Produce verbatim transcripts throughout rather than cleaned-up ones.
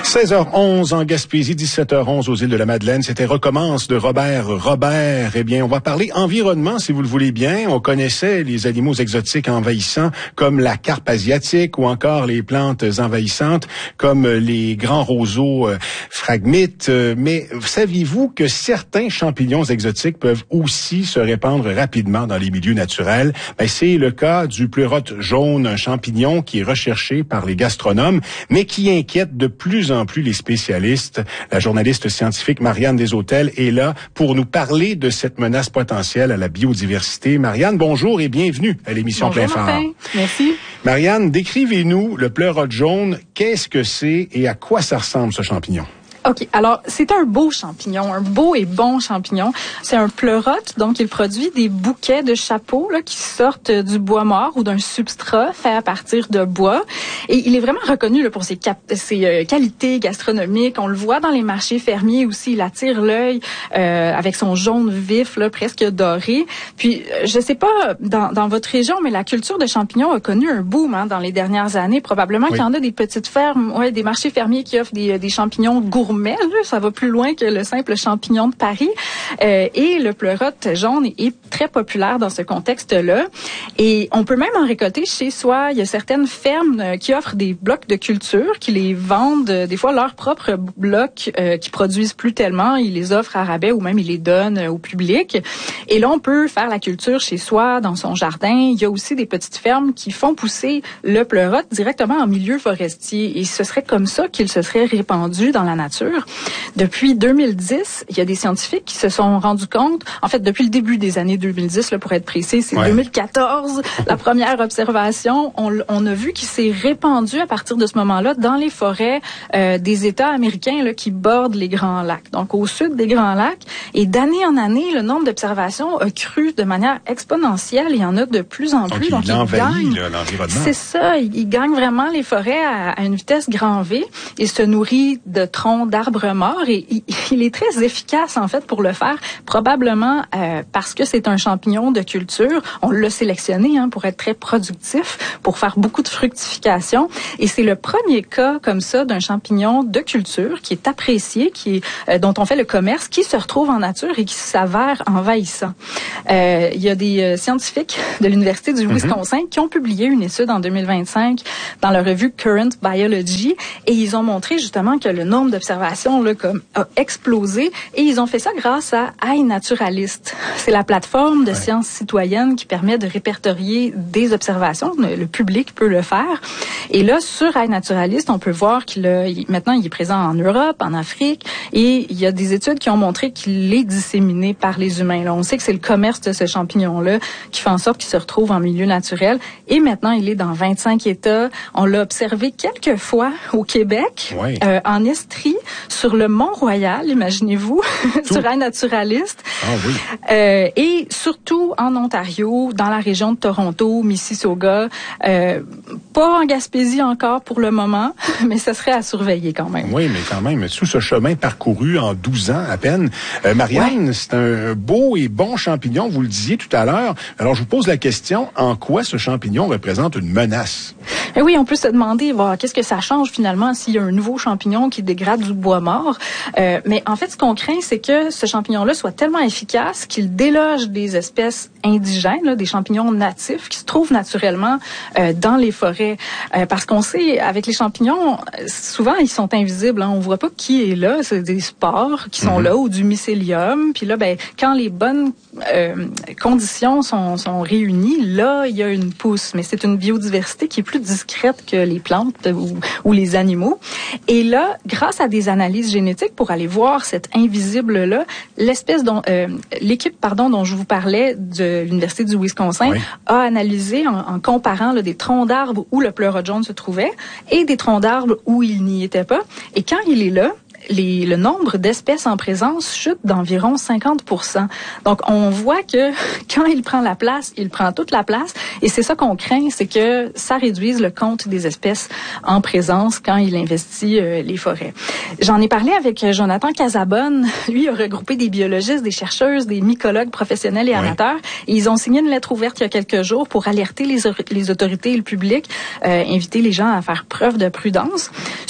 seize heures onze en Gaspésie, dix-sept heures onze aux îles de la Madeleine. C'était Recommence de Robert Robert. Eh bien, on va parler environnement, si vous le voulez bien. On connaissait les animaux exotiques envahissants comme la carpe asiatique ou encore les plantes envahissantes comme les grands roseaux euh, phragmites. Mais saviez-vous que certains champignons exotiques peuvent aussi se répandre rapidement dans les milieux naturels? Ben, c'est le cas du pleurote jaune, un champignon qui est recherché par les gastronomes, mais qui inquiète de plus en plus les spécialistes. La journaliste scientifique Marianne Deshôtels est là pour nous parler de cette menace potentielle à la biodiversité. Marianne, bonjour et bienvenue à l'émission Bonjour, Plein Phare. Martin. Merci. Marianne, décrivez-nous le pleurote jaune. Qu'est-ce que c'est et à quoi ça ressemble ce champignon? OK. Alors, c'est un beau champignon, un beau et bon champignon. C'est un pleurote, donc il produit des bouquets de chapeaux là, qui sortent du bois mort ou d'un substrat fait à partir de bois. Et il est vraiment reconnu là, pour ses, cap- ses euh, qualités gastronomiques. On le voit dans les marchés fermiers aussi. Il attire l'œil euh, avec son jaune vif, là, presque doré. Puis, je sais pas dans, dans votre région, mais la culture de champignons a connu un boom hein, dans les dernières années. Probablement oui. qu'il y en a des petites fermes, ouais, des marchés fermiers qui offrent des, des champignons gourmands. Mais ça va plus loin que le simple champignon de Paris. Euh, et le pleurote jaune est très populaire dans ce contexte-là. Et on peut même en récolter chez soi. Il y a certaines fermes euh, qui offrent des blocs de culture, qui les vendent, euh, des fois leurs propres blocs euh, qui produisent plus tellement. Ils les offrent à rabais ou même ils les donnent euh, au public. Et là, on peut faire la culture chez soi, dans son jardin. Il y a aussi des petites fermes qui font pousser le pleurote directement en milieu forestier. Et ce serait comme ça qu'il se serait répandu dans la nature. Depuis deux mille dix, il y a des scientifiques qui se sont rendus compte, en fait, depuis le début des années deux mille dix, là, pour être précis, c'est ouais. deux mille quatorze, la première observation, on, on a vu qu'il s'est répandu à partir de ce moment-là dans les forêts euh, des États américains là, qui bordent les Grands Lacs, donc au sud des Grands Lacs. Et d'année en année, le nombre d'observations a cru de manière exponentielle. Il y en a de plus en plus. Donc, il donc il envahit gagne, l'environnement. C'est ça, il, il gagne vraiment les forêts à, à une vitesse grand V. Il se nourrit de troncs d'arbres morts et il, il est très efficace en fait pour le faire, probablement euh, parce que c'est un champignon de culture. On l'a sélectionné hein, pour être très productif, pour faire beaucoup de fructification et c'est le premier cas comme ça d'un champignon de culture qui est apprécié, qui est, euh, dont on fait le commerce, qui se retrouve en nature et qui s'avère envahissant. Euh, il y a des euh, scientifiques de l'Université du Wisconsin mm-hmm. qui ont publié une étude en deux mille vingt-cinq dans la revue Current Biology et ils ont montré justement que le nombre d'observations là, comme, a explosé et ils ont fait ça grâce à iNaturalist. C'est la plateforme de ouais. sciences citoyennes qui permet de répertorier des observations. Le public peut le faire. Et là, sur iNaturalist, on peut voir qu'il a, il, maintenant il est présent en Europe, en Afrique et il y a des études qui ont montré qu'il est disséminé par les humains. Là, on sait que c'est le commerce de ce champignon-là qui fait en sorte qu'il se retrouve en milieu naturel et maintenant il est dans vingt-cinq États. On l'a observé quelques fois au Québec, ouais. euh, en Estrie, sur le Mont-Royal, imaginez-vous, sur iNaturalist. Ah oui. Euh, et surtout en Ontario, dans la région de Toronto, Mississauga. Euh, pas en Gaspésie encore pour le moment, mais ce serait à surveiller quand même. Oui, mais quand même, sous ce chemin parcouru en douze ans à peine, euh, Marianne, ouais. c'est un beau et bon champignon, vous le disiez tout à l'heure. Alors, je vous pose la question, en quoi ce champignon représente une menace? Et oui, on peut se demander, bon, qu'est-ce que ça change finalement s'il y a un nouveau champignon qui dégrade du bois mort? Euh, mais en fait, ce qu'on craint, c'est que ce champignon-là soit tellement efficace qu'il déloge des espèces indigènes, là, des champignons natifs qui se trouvent naturellement euh, dans les forêts. Euh, parce qu'on sait, avec les champignons, souvent, ils sont invisibles. Hein, on voit pas qui est là. C'est des spores qui sont mm-hmm. là ou du mycélium. Puis là, ben, quand les bonnes euh, conditions sont, sont réunies, là, il y a une pousse. Mais c'est une biodiversité qui est plus discrète que les plantes ou, ou les animaux. Et là, grâce à des analyses génétiques pour aller voir cet invisible-là, l'espèce dont euh, l'équipe pardon dont je vous parlais de l'Université du Wisconsin oui. a analysé en, en comparant là, des troncs d'arbres où le pleurote jaune se trouvait et des troncs d'arbres où il n'y était pas. Et quand il est là, Les, le nombre d'espèces en présence chute d'environ cinquante pour cent. Donc, on voit que quand il prend la place, il prend toute la place. Et c'est ça qu'on craint, c'est que ça réduise le compte des espèces en présence quand il investit euh, les forêts. J'en ai parlé avec Jonathan Casabonne. Lui a regroupé des biologistes, des chercheuses, des mycologues professionnels et oui. amateurs. Et ils ont signé une lettre ouverte il y a quelques jours pour alerter les, les autorités et le public, euh, inviter les gens à faire preuve de prudence.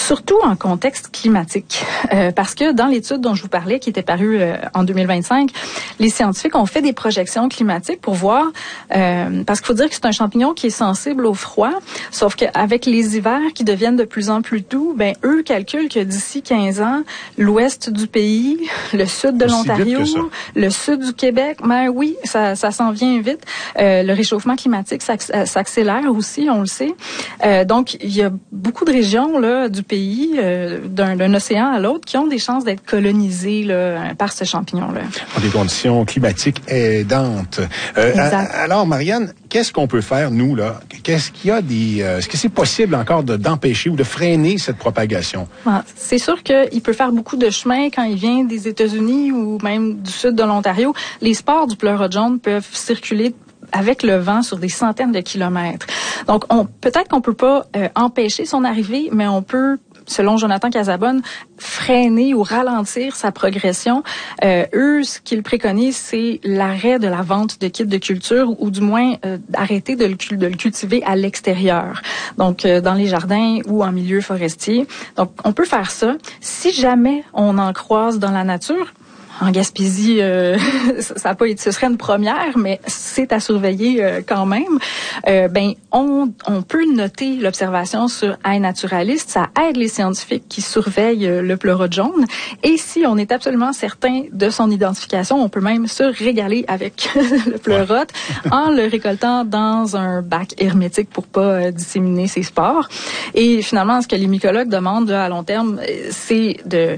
surtout en contexte climatique. Euh, parce que dans l'étude dont je vous parlais, qui était parue euh, en deux mille vingt-cinq, les scientifiques ont fait des projections climatiques pour voir, euh, parce qu'il faut dire que c'est un champignon qui est sensible au froid, sauf qu'avec les hivers qui deviennent de plus en plus doux, ben eux calculent que d'ici quinze ans, l'ouest du pays, le sud de l'Ontario, le sud du Québec, ben oui, ça, ça s'en vient vite. Euh, le réchauffement climatique s'accélère aussi, on le sait. Euh, donc, il y a beaucoup de régions là du pays, euh, d'un, d'un océan à l'autre, qui ont des chances d'être colonisées là, par ce champignon-là. Des conditions climatiques aidantes. Euh, exact. À, alors, Marianne, qu'est-ce qu'on peut faire, nous, là? Qu'est-ce qu'il y a des... Euh, est-ce que c'est possible encore de, d'empêcher ou de freiner cette propagation? Ah, c'est sûr qu'il peut faire beaucoup de chemin quand il vient des États-Unis ou même du sud de l'Ontario. Les spores du pleurote jaune peuvent circuler avec le vent sur des centaines de kilomètres. Donc, on, peut-être qu'on peut pas euh, empêcher son arrivée, mais on peut, selon Jonathan Casabonne, freiner ou ralentir sa progression. Euh, eux, ce qu'ils préconisent, c'est l'arrêt de la vente de kits de culture, ou du moins euh, arrêter de le, de le cultiver à l'extérieur, donc euh, dans les jardins ou en milieu forestier. Donc, on peut faire ça. Si jamais on en croise dans la nature, en Gaspésie, euh, ça a pas été, ce serait une première, mais c'est à surveiller euh, quand même. Euh, ben, on, on peut noter l'observation sur iNaturalist. Ça aide les scientifiques qui surveillent euh, le pleurote jaune. Et si on est absolument certain de son identification, on peut même se régaler avec le pleurote en le récoltant dans un bac hermétique pour pas euh, disséminer ses spores. Et finalement, ce que les mycologues demandent là, à long terme, c'est de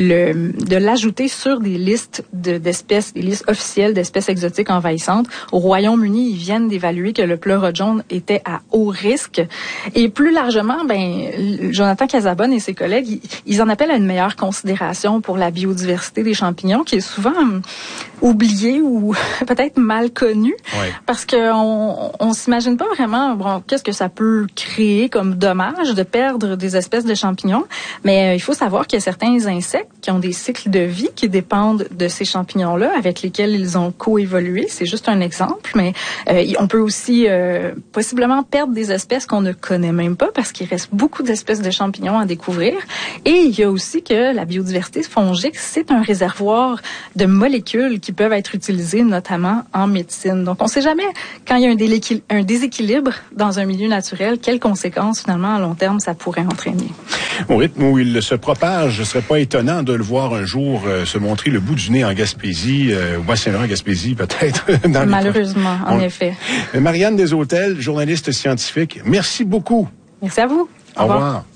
le de l'ajouter sur des listes de, d'espèces, des listes officielles d'espèces exotiques envahissantes. Au Royaume-Uni, ils viennent d'évaluer que le pleurote jaune était à haut risque. Et plus largement, ben Jonathan Casabonne et ses collègues, ils, ils en appellent à une meilleure considération pour la biodiversité des champignons, qui est souvent hum, oubliée ou peut-être mal connue, oui. Parce que on, on s'imagine pas vraiment bon, qu'est-ce que ça peut créer comme dommage de perdre des espèces de champignons. Mais euh, il faut savoir qu'il y a certains insectes qui ont des cycles de vie qui dépendent de ces champignons-là, avec lesquels ils ont coévolué. C'est juste un exemple, mais euh, on peut aussi euh, possiblement perdre des espèces qu'on ne connaît même pas, parce qu'il reste beaucoup d'espèces de champignons à découvrir. Et il y a aussi que la biodiversité fongique, c'est un réservoir de molécules qui peuvent être utilisées notamment en médecine. Donc, on ne sait jamais, quand il y a un, déléquil- un déséquilibre dans un milieu naturel, quelles conséquences, finalement, à long terme, ça pourrait entraîner. Au rythme où il se propage, ce ne serait pas étonnant de le voir un jour euh, se montrer le bout du nez en Gaspésie, euh, au Bas-Saint-Laurent, en Gaspésie, peut-être. dans Malheureusement, les... en On... effet. Marianne Deshôtels, journaliste scientifique, merci beaucoup. Merci à vous. Au, au revoir. revoir.